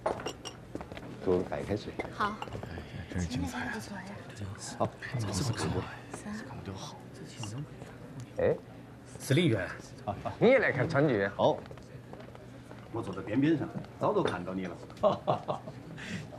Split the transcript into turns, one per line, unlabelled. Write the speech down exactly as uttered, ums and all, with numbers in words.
给我白开水。
好。
真是精彩啊！
不错呀。
好，
这么直播，
三。
看不就好？
哎，
司令员，你也来看川剧？
好。
我坐在边边上，早都看到你了。